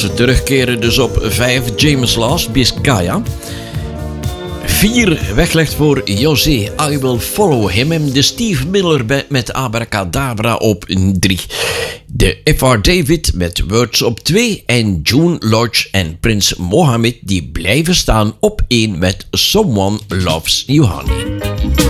Ze terugkeren dus op 5 James Last, Biscaya. 4 weggelegd voor José, I Will Follow Him. En de Steve Miller Band met Abracadabra op 3. De F.R. David met Words op 2. En June Lodge en Prins Mohammed die blijven staan op 1 met Someone Loves You Honey.